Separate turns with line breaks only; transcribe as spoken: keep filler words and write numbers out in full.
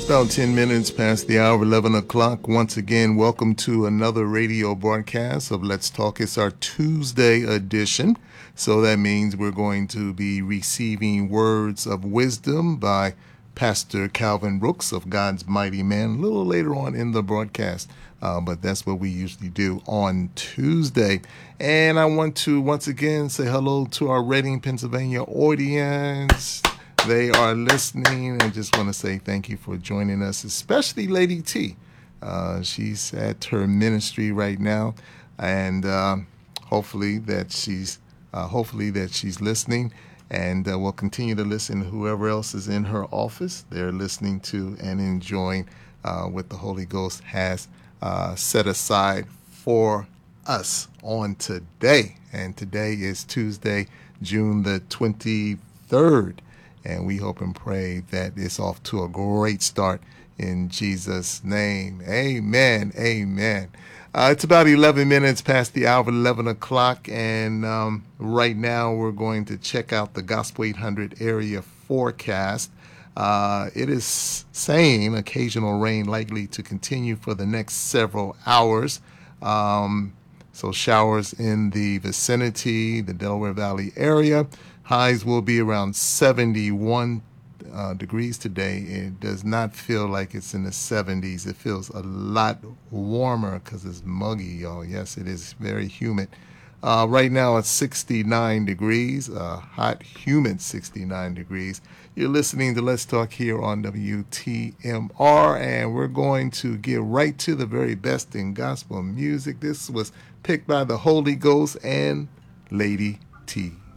About ten minutes past the hour, eleven o'clock. Once again, welcome to another radio broadcast of Let's Talk. It's our Tuesday edition. So that means we're going to be receiving words of wisdom by Pastor Calvin Brooks of God's Mighty Man a little later on in the broadcast. Uh, but that's what we usually do on Tuesday. And I want to once again say hello to our Reading, Pennsylvania audience. They are listening, and just want to say thank you for joining us, especially Lady T. Uh, she's at her ministry right now, and uh, hopefully that she's uh, hopefully that she's listening, and uh, will continue to listen. Whoever else is in her office, they're listening to and enjoying uh, what the Holy Ghost has uh, set aside for us on today. And today is Tuesday, June the twenty-third. And we hope and pray that it's off to a great start in Jesus' name. Amen. Amen. Uh, it's about eleven minutes past the hour of eleven o'clock. And um, right now we're going to check out the Gospel eight hundred area forecast. Uh, it is saying occasional rain likely to continue for the next several hours. Um, so showers in the vicinity, the Delaware Valley area. Highs will be around seventy-one uh, degrees today. It does not feel like it's in the seventies. It feels a lot warmer because it's muggy, y'all. Yes, it is very humid. Uh, right now it's sixty-nine degrees, uh, hot, humid sixty-nine degrees. You're listening to Let's Talk here on W T M R, and we're going to get right to the very best in gospel music. This was picked by the Holy Ghost and Lady T.